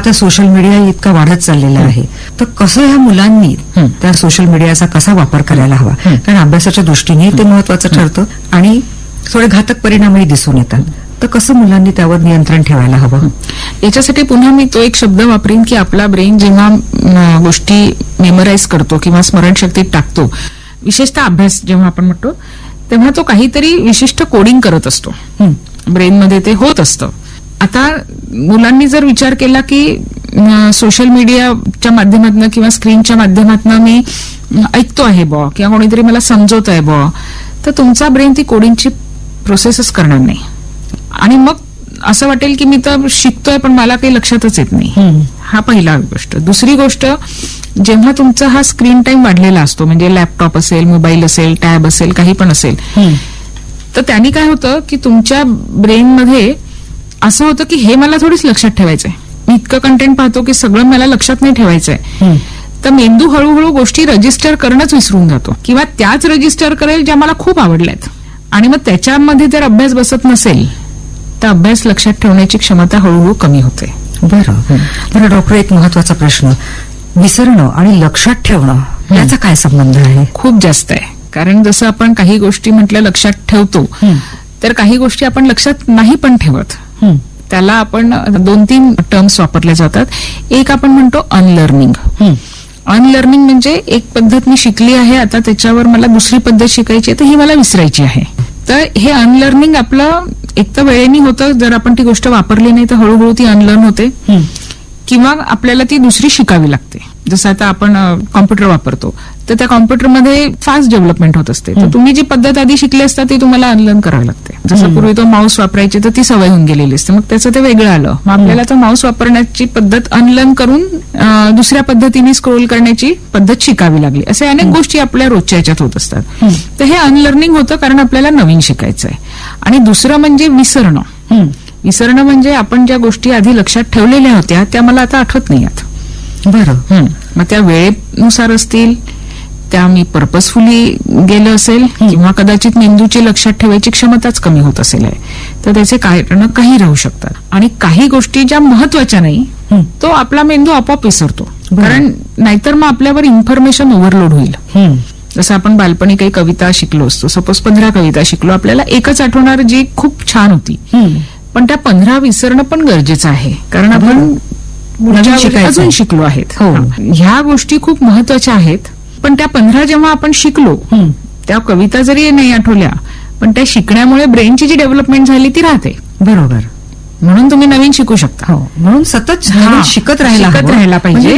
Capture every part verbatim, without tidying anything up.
आता social media इतका वाढत चाललेला आहे, तर कसं ह्या मुलांनी त्या सोशल मीडियाचा कसा वापर करायला हवा? कारण अभ्यासाच्या दृष्टीने ते महत्वाचं ठरतं आणि थोडे घातक परिणामही दिसून येतात. तर कसं मुलांनी त्यावर नियंत्रण ठेवायला हवं? याच्यासाठी पुन्हा मी तो एक शब्द वापरीन की आपला ब्रेन जेव्हा गोष्टी मेमराईज करतो किंवा स्मरणशक्तीत टाकतो, विशेषतः अभ्यास जेव्हा आपण म्हणतो, तेव्हा तो काहीतरी विशिष्ट कोडिंग करत असतो, ब्रेनमध्ये ते होत असतं. आता मुलांनी जर विचार केला की सोशल मीडियाच्या माध्यमातून किंवा स्क्रीनच्या माध्यमातून मी ऐकतो आहे बॉ किंवा कोणीतरी मला समजवत आहे बॉ, तर तुमचा ब्रेन ती कोडिंगची प्रोसेसच करणार नाही आणि मग असं वाटेल की मी तर शिकतोय पण मला काही लक्षातच येत नाही. हा पहिला गोष्ट. दुसरी गोष्ट, जेव्हा तुमचा हा स्क्रीन टाइम वाढलेला असतो, म्हणजे लॅपटॉप असेल, मोबाईल असेल, टॅब असेल, काही पण असेल, तर त्यांनी काय होतं की तुमच्या ब्रेनमध्ये असं होतं की हे मला थोडीच लक्षात ठेवायचंय, मी इतकं कंटेंट पाहतो की सगळं मला लक्षात नाही ठेवायचंय. तर मेंदू हळूहळू गोष्टी रजिस्टर करणंच विसरून जातो किंवा त्याच रजिस्टर करेल ज्या मला खूप आवडल्यात, आणि मग त्याच्यामध्ये जर अभ्यास बसत नसेल तर अभ्यास लक्षात ठेवण्याची क्षमता हळूहळू कमी होते. बरं बरं डॉक्टर, एक महत्वाचा प्रश्न, विसरणं आणि लक्षात ठेवणं याचा काय संबंध आहे? खूप जास्त आहे. कारण जसं आपण काही गोष्टी म्हटलं लक्षात ठेवतो, तर काही गोष्टी आपण लक्षात नाही पण ठेवत. त्याला आपण दोन तीन टर्म्स वापरले जातात. एक आपण म्हणतो अनलर्निंग. अनलर्निंग म्हणजे एक पद्धत मी शिकली आहे, आता त्याच्यावर मला दुसरी पद्धत शिकायची आहे, तर ही मला विसरायची आहे. तर हे अनलर्निंग आपलं एक तर वेळेने होतं, जर आपण ती गोष्ट वापरली नाही तर हळूहळू ती अनलर्न होते, किंवा आपल्याला ती दुसरी शिकावी लागते. जसं आता आपण कॉम्प्युटर वापरतो, तर त्या कॉम्प्युटरमध्ये फास्ट डेव्हलपमेंट होत असते, तर तुम्ही जी पद्धत आधी शिकली असता ती तुम्हाला अनलर्न करावी लागते. जसं पूर्वी तो माऊस वापरायची तर ती सवय होऊन गेलेली असते, मग त्याचं ते वेगळं आलं, मग आपल्याला तो माऊस वापरण्याची पद्धत अनलर्न करून दुसऱ्या पद्धतीने स्क्रोल करण्याची पद्धत शिकावी लागली. असे अनेक गोष्टी आपल्या रोजच्या याच्यात होत असतात. तर हे अनलर्निंग होतं कारण आपल्याला नवीन शिकायचं आहे. आणि दुसरं म्हणजे विसरणं. विसरणं म्हणजे आपण ज्या गोष्टी आधी लक्षात ठेवलेल्या होत्या त्या मला आता आठवत नाही आहेत. बरं, मग त्या वेळेनुसार असतील, त्या मी पर्पजफुली गेलं असेल, किंवा कदाचित मेंदूची लक्षात ठेवायची क्षमताच कमी होत असेल, तर त्याचे कारण काही राहू शकतात. आणि काही गोष्टी ज्या महत्वाच्या नाही तो आपला मेंदू आपोआप विसरतो, कारण नाहीतर मग आपल्यावर इन्फॉर्मेशन ओव्हरलोड होईल. जसं आपण बालपणी काही कविता शिकलो असतो, सपोज पंधरा कविता शिकलो, आपल्याला एकच आठवणार जी खूप छान होती, पण त्या पंधरा विसरणं पण गरजेचं आहे, कारण आपण अजून शिकलो आहेत. ह्या गोष्टी खूप महत्वाच्या आहेत. पण त्या पंधरा जेव्हा आपण शिकलो, त्या कविता जरी नाही आठवल्या, पण त्या शिकण्यामुळे ब्रेनची जी डेव्हलपमेंट झाली ती राहते. बरोबर. म्हणून तुम्ही नवीन शिकू शकता. म्हणून सतत शिकत राहायला शिकत राहायला पाहिजे.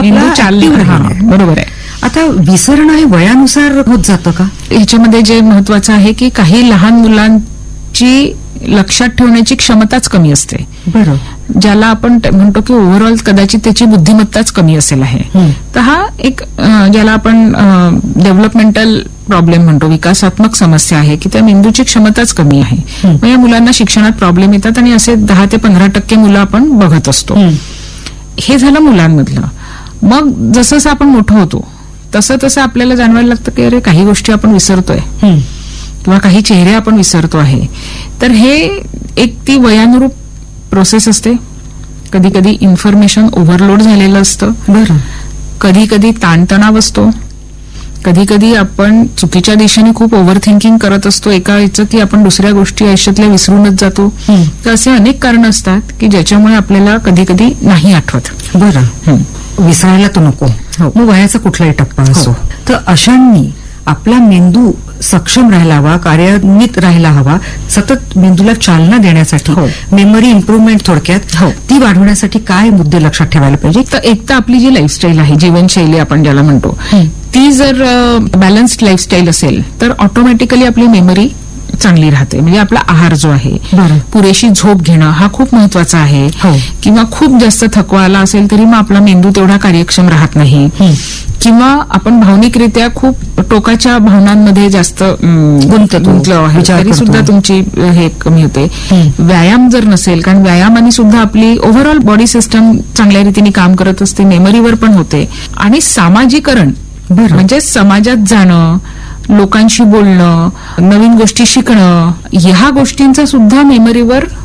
बरोबर आहे. आता विसरणं हे वयानुसार होत जातं का? ह्याच्यामध्ये जे महत्वाचं आहे की काही लहान मुलांची लक्षात ठेवण्याची क्षमताच कमी असते. बरं. ज्याला आपण म्हणतो की ओव्हरऑल कदाचित त्याची बुद्धिमत्ताच कमी असेल आहे. तर हा एक ज्याला आपण डेव्हलपमेंटल प्रॉब्लेम म्हणतो, विकासात्मक समस्या आहे की त्या मेंदूची क्षमताच कमी आहे. मग या मुलांना शिक्षणात प्रॉब्लेम येतात आणि असे दहा ते पंधरा टक्के मुलं आपण बघत असतो. हे झालं मुलांमधलं. मग जसं जसं आपण मोठं होतो तसं तसं आपल्याला जाणवायला लागतं की अरे काही गोष्टी आपण विसरतोय किंवा काही चेहरे आपण विसरतो आहे. तर हे एक ती वयानुरूप प्रोसेस असते. कधी कधी इन्फॉर्मेशन ओव्हरलोड झालेलं असतं. बरं. कधी कधी ताणतणाव असतो. कधी कधी आपण चुकीच्या दिशेने खूप ओव्हर थिंकिंग करत असतो एका याचं, की आपण दुसऱ्या गोष्टी आयुष्यातल्या विसरूनच जातो. तर असे अनेक कारण असतात की ज्याच्यामुळे आपल्याला कधी कधी नाही आठवत. बरं. विसरायला तो नको, मग वयाचा कुठलाही टप्पा असो. तर अशांनी आपला मेंदू सक्षम राहायला हवा, कार्यान्वित राहायला हवा, सतत मेंदूला चालना देण्यासाठी, मेमरी इम्प्रुव्हमेंट थोडक्यात ती वाढवण्यासाठी काय मुद्दे लक्षात ठेवायला पाहिजे? तर एक तर आपली जी लाईफस्टाईल आहे, जीवनशैली आपण ज्याला म्हणतो, ती जर बॅलन्स्ड लाईफस्टाईल असेल तर ऑटोमॅटिकली आपली मेमरी चांगली राहते. म्हणजे आपला आहार जो आहे, पुरेशी झोप घेणं हा खूप महत्वाचा आहे. किंवा खूप जास्त थकवा आला असेल तरी मग आपला मेंदू तेवढा कार्यक्षम राहत नाही. किंवा आपण भावनिकरित्या खूप टोकाच्या भावनांमध्ये जास्त गुंतलो आहे तरी सुद्धा तुमची हे कमी होते. व्यायाम जर नसेल, कारण व्यायामाने सुद्धा आपली ओव्हरऑल बॉडी सिस्टम चांगल्या रीतीने काम करत असते, मेमरीवर पण होते. आणि सामाजिकरण म्हणजे समाजात जाणं, लोकांशी बोलणं, नवीन गोष्टी शिकणं, ह्या गोष्टींचा सुद्धा मेमरीवर